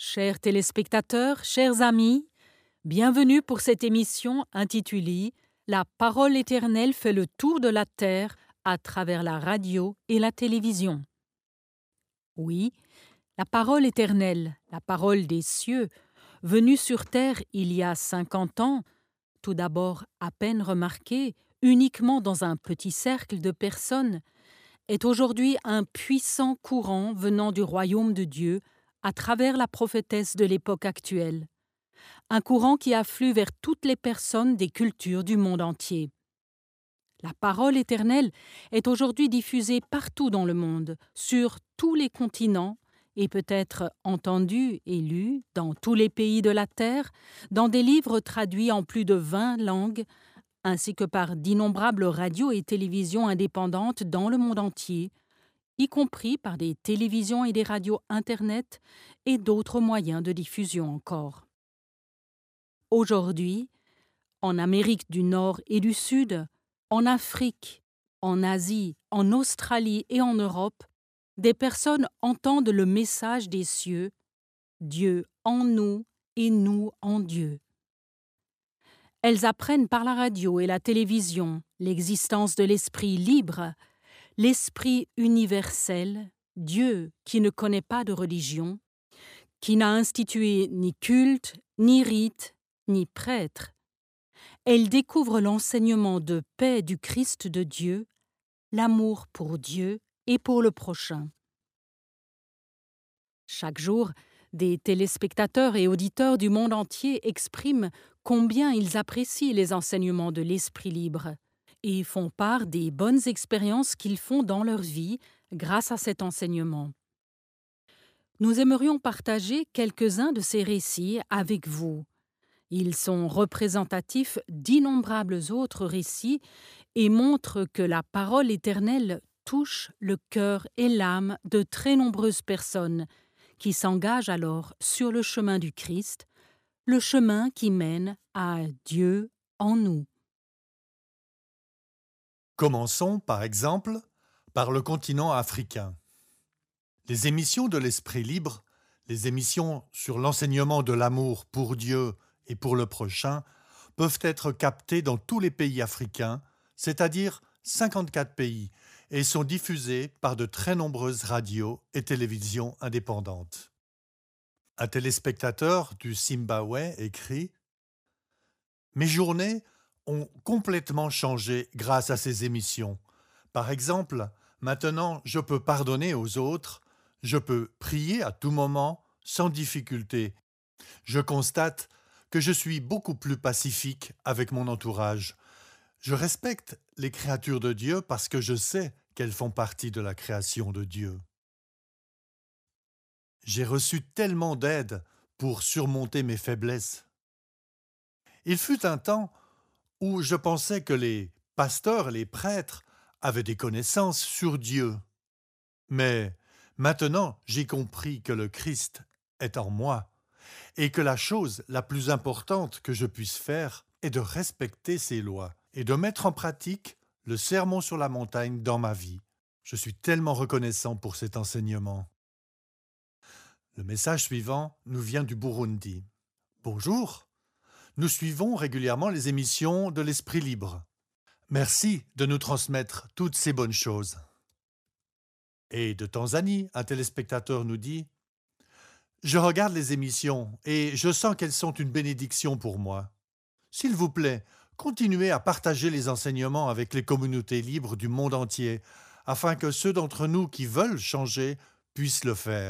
Chers téléspectateurs, chers amis, bienvenue pour cette émission intitulée La parole éternelle fait le tour de la terre à travers la radio et la télévision. Oui, la parole éternelle, la parole des cieux, venue sur terre il y a 50 ans, tout d'abord à peine remarquée, uniquement dans un petit cercle de personnes, est aujourd'hui un puissant courant venant du royaume de Dieu à travers la prophétesse de l'époque actuelle. Un courant qui afflue vers toutes les personnes des cultures du monde entier. La parole éternelle est aujourd'hui diffusée partout dans le monde, sur tous les continents, et peut être entendue et lue dans tous les pays de la terre, dans des livres traduits en plus de 20 langues, ainsi que par d'innombrables radios et télévisions indépendantes dans le monde entier, y compris par des télévisions et des radios Internet et d'autres moyens de diffusion encore. Aujourd'hui, en Amérique du Nord et du Sud, en Afrique, en Asie, en Australie et en Europe, des personnes entendent le message des cieux, Dieu en nous et nous en Dieu. Elles apprennent par la radio et la télévision l'existence de l'esprit libre, l'esprit universel, Dieu qui ne connaît pas de religion, qui n'a institué ni culte, ni rite, ni prêtre. Elles découvrent l'enseignement de paix du Christ de Dieu, l'amour pour Dieu et pour le prochain. Chaque jour, des téléspectateurs et auditeurs du monde entier expriment combien ils apprécient les enseignements de l'Esprit libre et font part des bonnes expériences qu'ils font dans leur vie grâce à cet enseignement. Nous aimerions partager quelques-uns de ces récits avec vous. Ils sont représentatifs d'innombrables autres récits et montrent que la parole éternelle touche le cœur et l'âme de très nombreuses personnes qui s'engagent alors sur le chemin du Christ, le chemin qui mène à Dieu en nous. Commençons, par exemple, par le continent africain. Les émissions de l'Esprit libre, les émissions sur l'enseignement de l'amour pour Dieu et pour le prochain, peuvent être captées dans tous les pays africains, c'est-à-dire 54 pays, et sont diffusées par de très nombreuses radios et télévisions indépendantes. Un téléspectateur du Zimbabwe écrit « Mes journées ont complètement changé grâce à ces émissions. Par exemple, maintenant je peux pardonner aux autres, je peux prier à tout moment, sans difficulté. Je constate que je suis beaucoup plus pacifique avec mon entourage. Je respecte les créatures de Dieu parce que je sais qu'elles font partie de la création de Dieu. J'ai reçu tellement d'aide pour surmonter mes faiblesses. Il fut un temps où je pensais que les pasteurs et les prêtres avaient des connaissances sur Dieu. Mais maintenant, j'ai compris que le Christ est en moi et que la chose la plus importante que je puisse faire est de respecter ses lois et de mettre en pratique le sermon sur la montagne dans ma vie. Je suis tellement reconnaissant pour cet enseignement. Le message suivant nous vient du Burundi. Bonjour, nous suivons régulièrement les émissions de l'Esprit libre. Merci de nous transmettre toutes ces bonnes choses. Et de Tanzanie, un téléspectateur nous dit « Je regarde les émissions et je sens qu'elles sont une bénédiction pour moi. S'il vous plaît, continuez à partager les enseignements avec les communautés libres du monde entier, afin que ceux d'entre nous qui veulent changer puissent le faire. »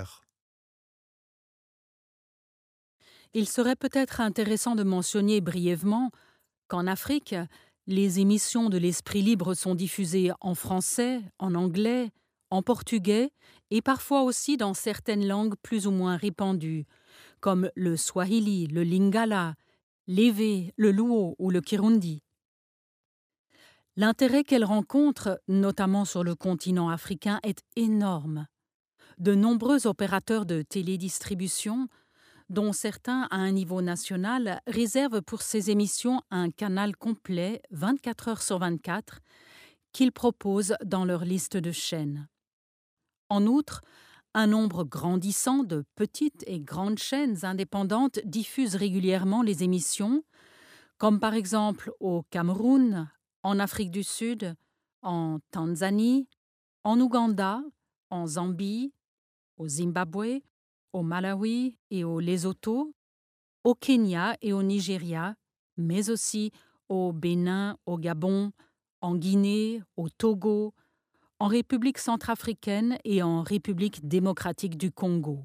Il serait peut-être intéressant de mentionner brièvement qu'en Afrique, les émissions de l'Esprit libre sont diffusées en français, en anglais, en portugais et parfois aussi dans certaines langues plus ou moins répandues, comme le swahili, le lingala, l'évé, le luo ou le kirundi. L'intérêt qu'elles rencontrent, notamment sur le continent africain, est énorme. De nombreux opérateurs de télédistribution, dont certains à un niveau national, réservent pour ces émissions un canal complet 24 heures sur 24 qu'ils proposent dans leur liste de chaînes. En outre, Un nombre grandissant de petites et grandes chaînes indépendantes diffusent régulièrement les émissions, comme par exemple au Cameroun, en Afrique du Sud, en Tanzanie, en Ouganda, en Zambie, au Zimbabwe, au Malawi et au Lesotho, au Kenya et au Nigeria, mais aussi au Bénin, au Gabon, en Guinée, au Togo, en République centrafricaine et en République démocratique du Congo.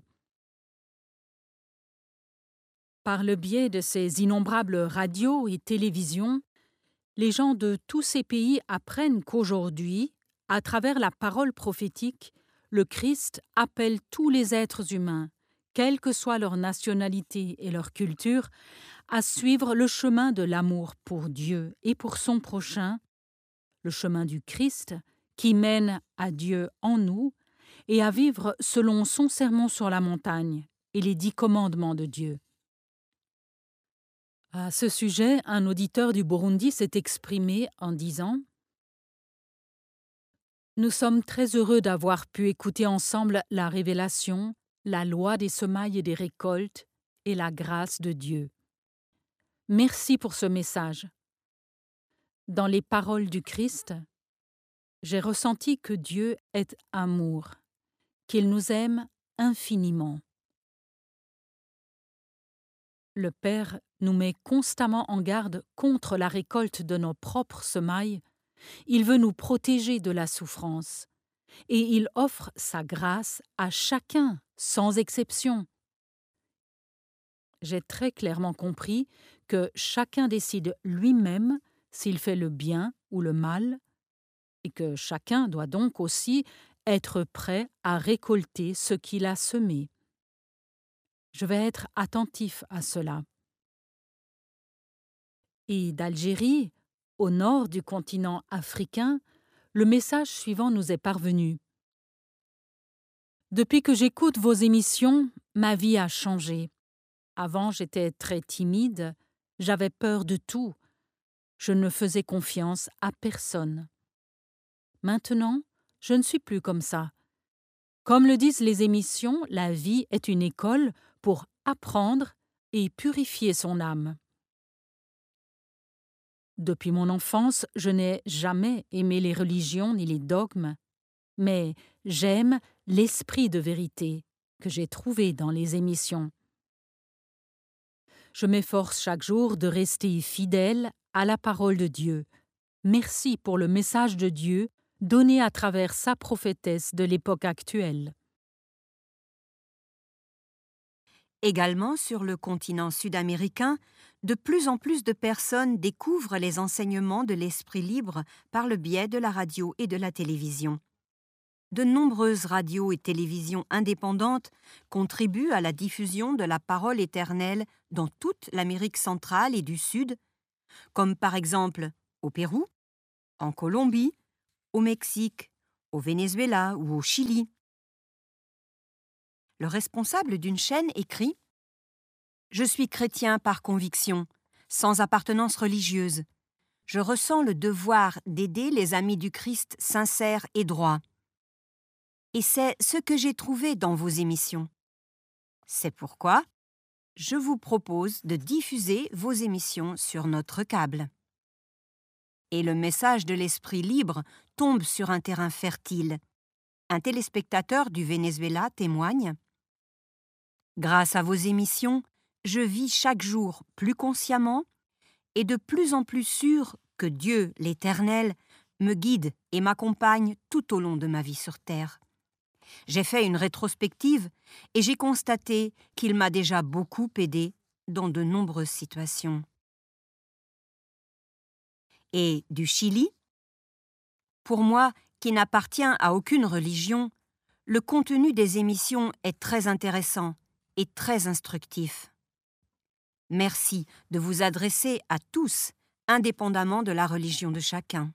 Par le biais de ces innombrables radios et télévisions, les gens de tous ces pays apprennent qu'aujourd'hui, à travers la parole prophétique, le Christ appelle tous les êtres humains, quelle que soit leur nationalité et leur culture, à suivre le chemin de l'amour pour Dieu et pour son prochain, le chemin du Christ qui mène à Dieu en nous et à vivre selon son sermon sur la montagne et les 10 commandements de Dieu. À ce sujet, un auditeur du Burundi s'est exprimé en disant « Nous sommes très heureux d'avoir pu écouter ensemble la révélation, la loi des semailles et des récoltes et la grâce de Dieu. Merci pour ce message. Dans les paroles du Christ, j'ai ressenti que Dieu est amour, qu'il nous aime infiniment. Le Père nous met constamment en garde contre la récolte de nos propres semailles. Il veut nous protéger de la souffrance et il offre sa grâce à chacun, sans exception. J'ai très clairement compris que chacun décide lui-même s'il fait le bien ou le mal et que chacun doit donc aussi être prêt à récolter ce qu'il a semé. Je vais être attentif à cela. Et d'Algérie, au nord du continent africain, le message suivant nous est parvenu. Depuis que j'écoute vos émissions, ma vie a changé. Avant, j'étais très timide, j'avais peur de tout, je ne faisais confiance à personne. Maintenant, je ne suis plus comme ça. Comme le disent les émissions, la vie est une école pour apprendre et purifier son âme. Depuis mon enfance, je n'ai jamais aimé les religions ni les dogmes, mais j'aime l'esprit de vérité que j'ai trouvé dans les émissions. Je m'efforce chaque jour de rester fidèle à la parole de Dieu. Merci pour le message de Dieu donné à travers sa prophétesse de l'époque actuelle. Également sur le continent sud-américain, de plus en plus de personnes découvrent les enseignements de l'esprit libre par le biais de la radio et de la télévision. De nombreuses radios et télévisions indépendantes contribuent à la diffusion de la parole éternelle dans toute l'Amérique centrale et du Sud, comme par exemple au Pérou, en Colombie, au Mexique, au Venezuela ou au Chili. Le responsable d'une chaîne écrit « Je suis chrétien par conviction, sans appartenance religieuse. Je ressens le devoir d'aider les amis du Christ sincères et droits. Et c'est ce que j'ai trouvé dans vos émissions. C'est pourquoi je vous propose de diffuser vos émissions sur notre câble. » Et le message de l'esprit libre tombe sur un terrain fertile. Un téléspectateur du Venezuela témoigne « Grâce à vos émissions, je vis chaque jour plus consciemment et de plus en plus sûr que Dieu, l'Éternel, me guide et m'accompagne tout au long de ma vie sur Terre. J'ai fait une rétrospective et j'ai constaté qu'il m'a déjà beaucoup aidé dans de nombreuses situations. » Et du Chili ? Pour moi, qui n'appartient à aucune religion, le contenu des émissions est très intéressant et très instructif. Merci de vous adresser à tous, indépendamment de la religion de chacun.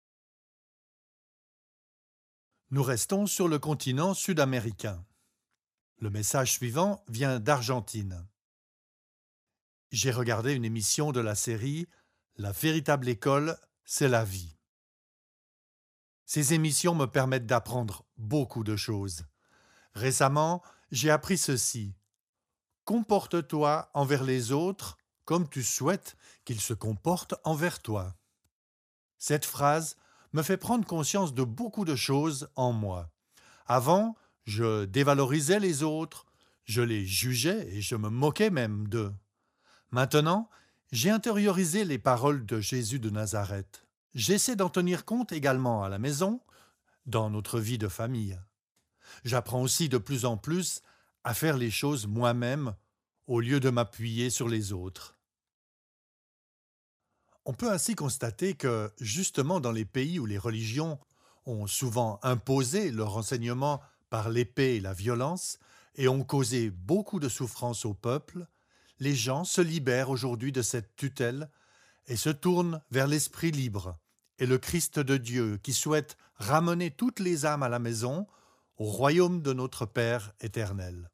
Nous restons sur le continent sud-américain. Le message suivant vient d'Argentine. J'ai regardé une émission de la série « La véritable école, c'est la vie ». Ces émissions me permettent d'apprendre beaucoup de choses. Récemment, j'ai appris ceci. Comporte-toi envers les autres comme tu souhaites qu'ils se comportent envers toi. Cette phrase me fait prendre conscience de beaucoup de choses en moi. Avant, je dévalorisais les autres, je les jugeais et je me moquais même d'eux. Maintenant, j'ai intériorisé les paroles de Jésus de Nazareth. J'essaie d'en tenir compte également à la maison, dans notre vie de famille. J'apprends aussi de plus en plus à faire les choses moi-même au lieu de m'appuyer sur les autres. On peut ainsi constater que, justement dans les pays où les religions ont souvent imposé leur enseignement par l'épée et la violence et ont causé beaucoup de souffrance au peuple, les gens se libèrent aujourd'hui de cette tutelle et se tournent vers l'esprit libre et le Christ de Dieu qui souhaite ramener toutes les âmes à la maison, au royaume de notre Père éternel.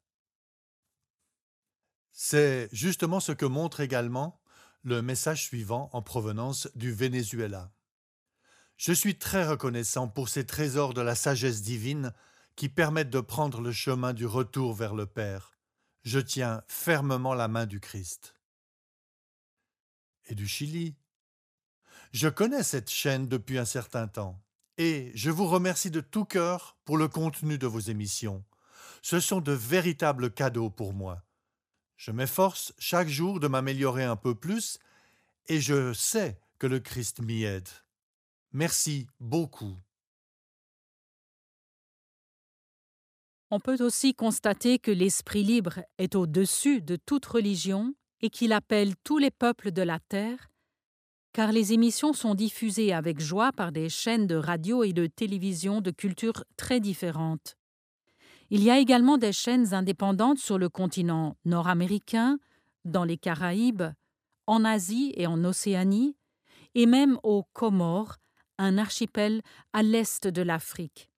C'est justement ce que montre également le message suivant en provenance du Venezuela. Je suis très reconnaissant pour ces trésors de la sagesse divine qui permettent de prendre le chemin du retour vers le Père. Je tiens fermement la main du Christ. Et du Chili. Je connais cette chaîne depuis un certain temps et je vous remercie de tout cœur pour le contenu de vos émissions. Ce sont de véritables cadeaux pour moi. Je m'efforce chaque jour de m'améliorer un peu plus et je sais que le Christ m'y aide. Merci beaucoup. On peut aussi constater que l'esprit libre est au-dessus de toute religion et qu'il appelle tous les peuples de la terre, car les émissions sont diffusées avec joie par des chaînes de radio et de télévision de cultures très différentes. Il y a également des chaînes indépendantes sur le continent nord-américain, dans les Caraïbes, en Asie et en Océanie, et même aux Comores, un archipel à l'est de l'Afrique.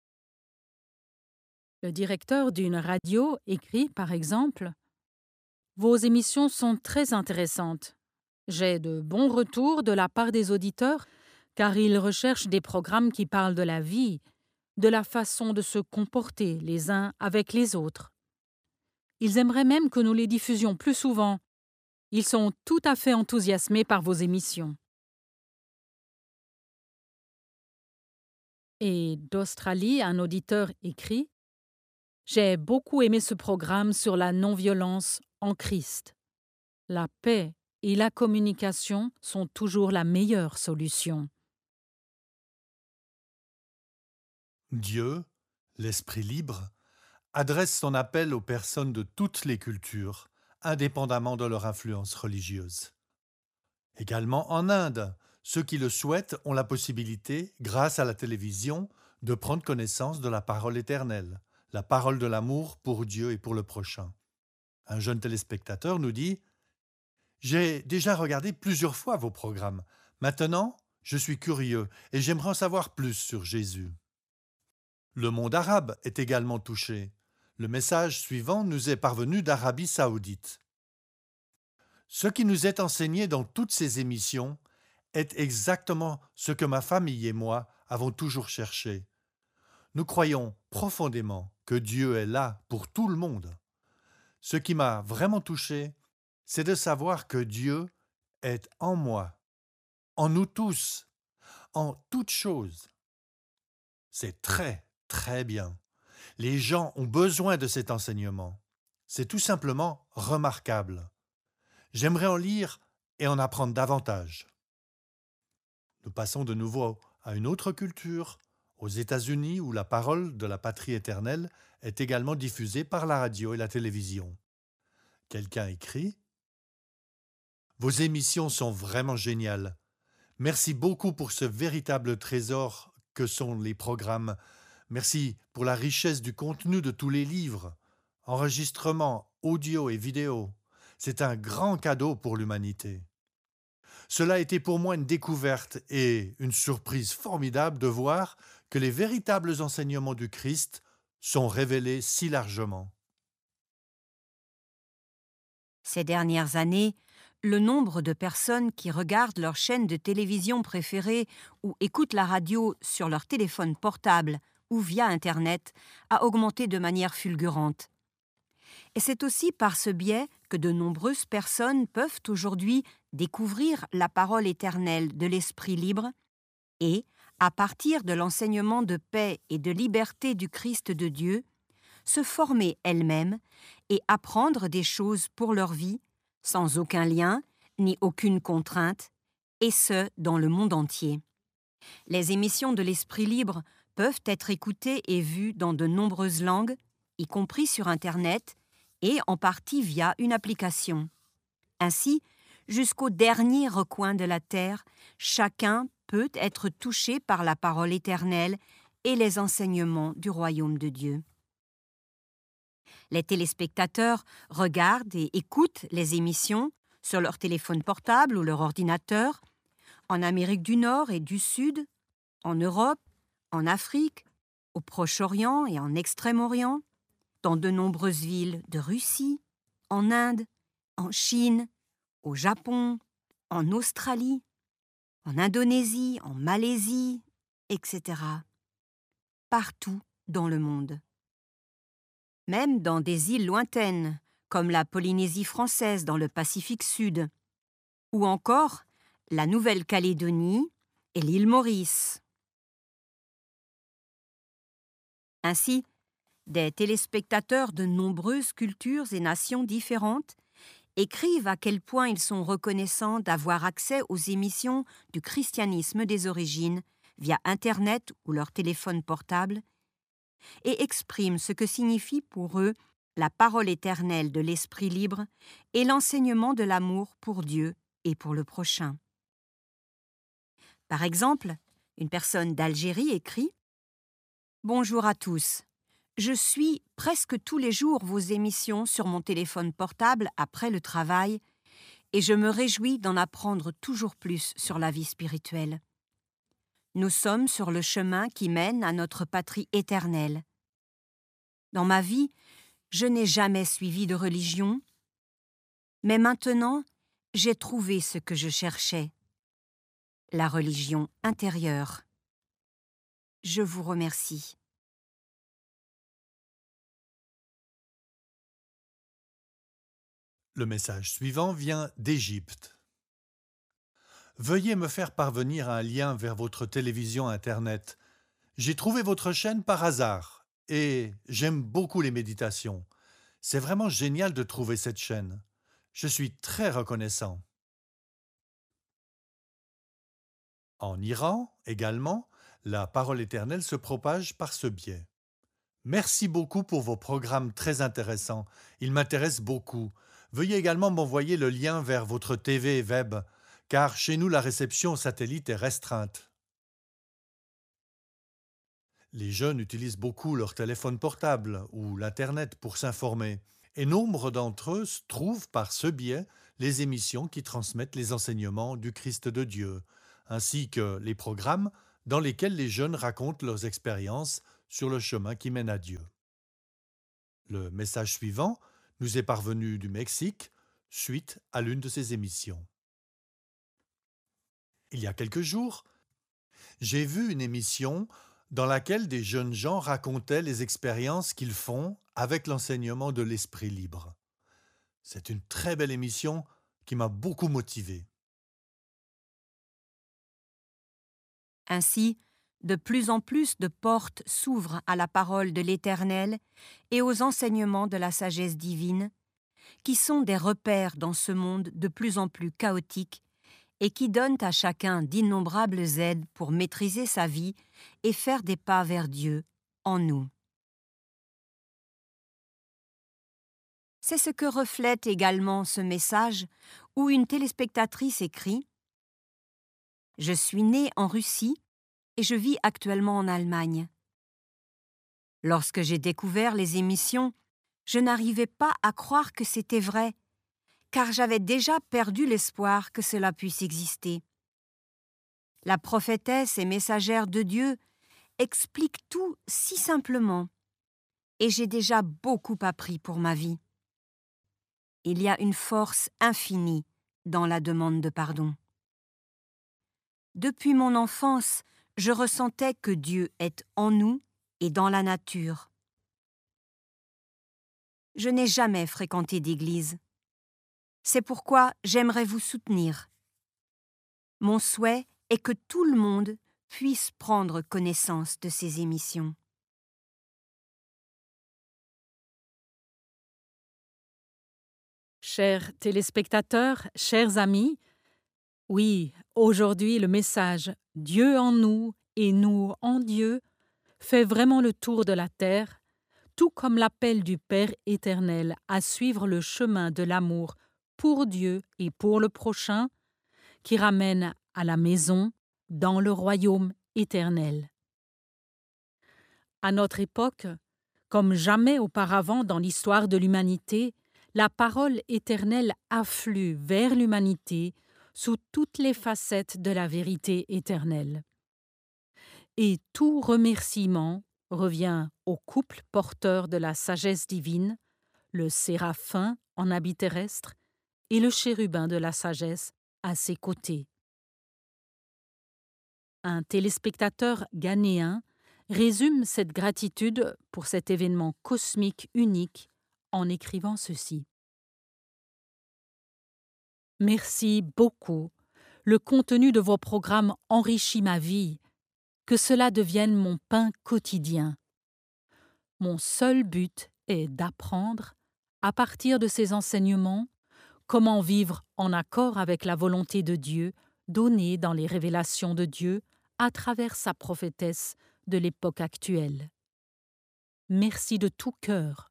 Le directeur d'une radio écrit, par exemple, « Vos émissions sont très intéressantes. J'ai de bons retours de la part des auditeurs, car ils recherchent des programmes qui parlent de la vie, de la façon de se comporter les uns avec les autres. Ils aimeraient même que nous les diffusions plus souvent. Ils sont tout à fait enthousiasmés par vos émissions. » Et d'Australie, un auditeur écrit « J'ai beaucoup aimé ce programme sur la non-violence en Christ. La paix et la communication sont toujours la meilleure solution. » Dieu, l'Esprit libre, adresse son appel aux personnes de toutes les cultures, indépendamment de leur influence religieuse. Également en Inde, ceux qui le souhaitent ont la possibilité, grâce à la télévision, de prendre connaissance de la parole éternelle, la parole de l'amour pour Dieu et pour le prochain. Un jeune téléspectateur nous dit « J'ai déjà regardé plusieurs fois vos programmes. Maintenant, je suis curieux et j'aimerais en savoir plus sur Jésus. » Le monde arabe est également touché. Le message suivant nous est parvenu d'Arabie saoudite. Ce qui nous est enseigné dans toutes ces émissions est exactement ce que ma famille et moi avons toujours cherché. Nous croyons profondément que Dieu est là pour tout le monde. Ce qui m'a vraiment touché, c'est de savoir que Dieu est en moi, en nous tous, en toutes choses. C'est très, très bien. Les gens ont besoin de cet enseignement. C'est tout simplement remarquable. J'aimerais en lire et en apprendre davantage. Nous passons de nouveau à une autre culture, aux États-Unis où la parole de la patrie éternelle est également diffusée par la radio et la télévision. Quelqu'un écrit « Vos émissions sont vraiment géniales. Merci beaucoup pour ce véritable trésor que sont les programmes. Merci pour la richesse du contenu de tous les livres, enregistrements, audio et vidéo. C'est un grand cadeau pour l'humanité. Cela a été pour moi une découverte et une surprise formidable de voir que les véritables enseignements du Christ sont révélés si largement. » Ces dernières années, le nombre de personnes qui regardent leur chaîne de télévision préférée ou écoutent la radio sur leur téléphone portable ou via Internet a augmenté de manière fulgurante. Et c'est aussi par ce biais que de nombreuses personnes peuvent aujourd'hui découvrir la parole éternelle de l'Esprit libre et, à partir de l'enseignement de paix et de liberté du Christ de Dieu, se former elles-mêmes et apprendre des choses pour leur vie, sans aucun lien ni aucune contrainte, et ce, dans le monde entier. Les émissions de l'Esprit libre peuvent être écoutées et vues dans de nombreuses langues, y compris sur Internet, et en partie via une application. Ainsi, jusqu'au dernier recoin de la terre, chacun peut être touché par la parole éternelle et les enseignements du royaume de Dieu. Les téléspectateurs regardent et écoutent les émissions sur leur téléphone portable ou leur ordinateur, en Amérique du Nord et du Sud, en Europe, en Afrique, au Proche-Orient et en Extrême-Orient, dans de nombreuses villes de Russie, en Inde, en Chine, au Japon, en Australie, en Indonésie, en Malaisie, etc. Partout dans le monde. Même dans des îles lointaines, comme la Polynésie française dans le Pacifique Sud, ou encore la Nouvelle-Calédonie et l'île Maurice. Ainsi, des téléspectateurs de nombreuses cultures et nations différentes écrivent à quel point ils sont reconnaissants d'avoir accès aux émissions du christianisme des origines via Internet ou leur téléphone portable et expriment ce que signifie pour eux la parole éternelle de l'Esprit libre et l'enseignement de l'amour pour Dieu et pour le prochain. Par exemple, une personne d'Algérie écrit « Bonjour à tous. Je suis presque tous les jours vos émissions sur mon téléphone portable après le travail et je me réjouis d'en apprendre toujours plus sur la vie spirituelle. Nous sommes sur le chemin qui mène à notre patrie éternelle. Dans ma vie, je n'ai jamais suivi de religion, mais maintenant, j'ai trouvé ce que je cherchais, la religion intérieure. Je vous remercie. » Le message suivant vient d'Égypte. Veuillez me faire parvenir un lien vers votre télévision Internet. J'ai trouvé votre chaîne par hasard et j'aime beaucoup les méditations. C'est vraiment génial de trouver cette chaîne. Je suis très reconnaissant. En Iran, également, la parole éternelle se propage par ce biais. Merci beaucoup pour vos programmes très intéressants. Ils m'intéressent beaucoup. Veuillez également m'envoyer le lien vers votre TV web, car chez nous la réception satellite est restreinte. Les jeunes utilisent beaucoup leur téléphone portable ou l'Internet pour s'informer, et nombre d'entre eux trouvent par ce biais les émissions qui transmettent les enseignements du Christ de Dieu, ainsi que les programmes dans lesquels les jeunes racontent leurs expériences sur le chemin qui mène à Dieu. Le message suivant nous est parvenu du Mexique, suite à l'une de ces émissions. Il y a quelques jours, j'ai vu une émission dans laquelle des jeunes gens racontaient les expériences qu'ils font avec l'enseignement de l'Esprit libre. C'est une très belle émission qui m'a beaucoup motivé. Ainsi, de plus en plus de portes s'ouvrent à la parole de l'Éternel et aux enseignements de la sagesse divine, qui sont des repères dans ce monde de plus en plus chaotique et qui donnent à chacun d'innombrables aides pour maîtriser sa vie et faire des pas vers Dieu en nous. C'est ce que reflète également ce message où une téléspectatrice écrit « Je suis née en Russie et je vis actuellement en Allemagne. Lorsque j'ai découvert les émissions, je n'arrivais pas à croire que c'était vrai, car j'avais déjà perdu l'espoir que cela puisse exister. La prophétesse et messagère de Dieu explique tout si simplement, et j'ai déjà beaucoup appris pour ma vie. Il y a une force infinie dans la demande de pardon. Depuis mon enfance, je ressentais que Dieu est en nous et dans la nature. Je n'ai jamais fréquenté d'église. C'est pourquoi j'aimerais vous soutenir. Mon souhait est que tout le monde puisse prendre connaissance de ces émissions. Chers téléspectateurs, chers amis, oui, aujourd'hui le message « Dieu en nous et nous en Dieu » fait vraiment le tour de la terre, tout comme l'appel du Père éternel à suivre le chemin de l'amour pour Dieu et pour le prochain, qui ramène à la maison dans le royaume éternel. À notre époque, comme jamais auparavant dans l'histoire de l'humanité, la parole éternelle afflue vers l'humanité sous toutes les facettes de la vérité éternelle. Et tout remerciement revient au couple porteur de la sagesse divine, le séraphin en habit terrestre et le chérubin de la sagesse à ses côtés. Un téléspectateur ghanéen résume cette gratitude pour cet événement cosmique unique en écrivant ceci. Merci beaucoup. Le contenu de vos programmes enrichit ma vie. Que cela devienne mon pain quotidien. Mon seul but est d'apprendre, à partir de ces enseignements, comment vivre en accord avec la volonté de Dieu donnée dans les révélations de Dieu à travers sa prophétesse de l'époque actuelle. Merci de tout cœur.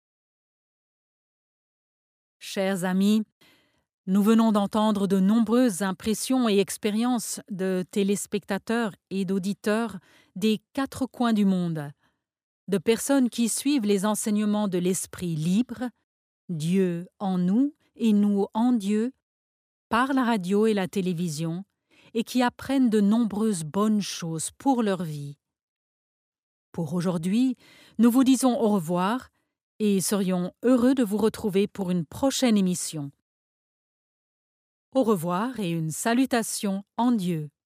Chers amis, nous venons d'entendre de nombreuses impressions et expériences de téléspectateurs et d'auditeurs des 4 coins du monde, de personnes qui suivent les enseignements de l'Esprit libre, Dieu en nous et nous en Dieu, par la radio et la télévision, et qui apprennent de nombreuses bonnes choses pour leur vie. Pour aujourd'hui, nous vous disons au revoir et serions heureux de vous retrouver pour une prochaine émission. Au revoir et une salutation en Dieu.